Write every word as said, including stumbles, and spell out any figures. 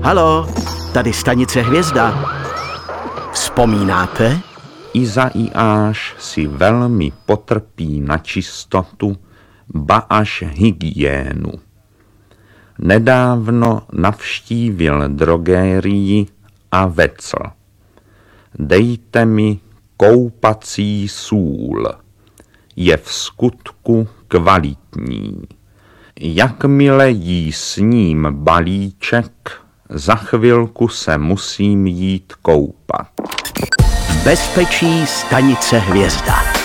Halo, tady stanice Hvězda. Vzpomínáte? Izaiáš si velmi potrpí na čistotu, ba až hygienu. Nedávno navštívil drogérii a vecl. Dejte mi koupací sůl. Je v skutku kvalitní. Jakmile jí s ním balíček, za chvilku se musím jít koupat. V bezpečí stanice Hvězda.